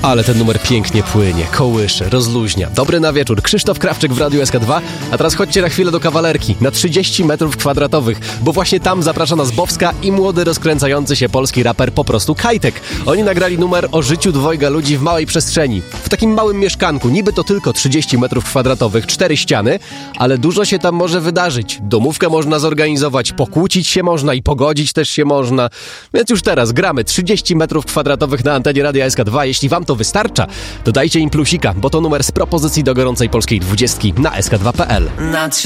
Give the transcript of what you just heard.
Ale ten numer pięknie płynie, kołysze, rozluźnia. Dobry na wieczór. Krzysztof Krawczyk w Radiu SK2. A teraz chodźcie na chwilę do kawalerki, na 30 metrów kwadratowych, bo właśnie tam zaprasza nas Bowska i młody, rozkręcający się polski raper po prostu Kajtek. Oni nagrali numer o życiu dwojga ludzi w małej przestrzeni. W takim małym mieszkanku. Niby to tylko 30 metrów kwadratowych, 4 ściany, ale dużo się tam może wydarzyć. Domówkę można zorganizować, pokłócić się można i pogodzić też się można. Więc już teraz gramy 30 metrów kwadratowych na antenie Radia SK2. Jeśli wam to wystarcza, to dajcie im plusika, bo to numer z propozycji do gorącej polskiej 20 na sk2.pl.